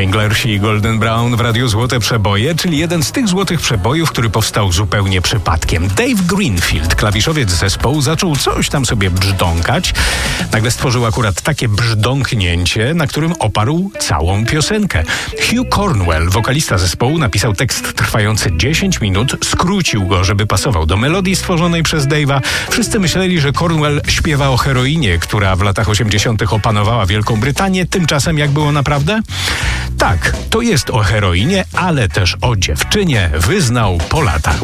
Stranglersi i Golden Brown w Radiu Złote Przeboje, czyli jeden z tych złotych przebojów, który powstał zupełnie przypadkiem. Dave Greenfield, klawiszowiec zespołu, zaczął coś tam sobie brzdąkać. Nagle stworzył akurat takie brzdąknięcie, na którym oparł całą piosenkę. Hugh Cornwell, wokalista zespołu, napisał tekst trwający 10 minut, skrócił go, żeby pasował do melodii stworzonej przez Dave'a. Wszyscy myśleli, że Cornwell śpiewa o heroinie, która w latach 80. opanowała Wielką Brytanię. Tymczasem jak było naprawdę? Tak, to jest o heroinie, ale też o dziewczynie, wyznał po latach.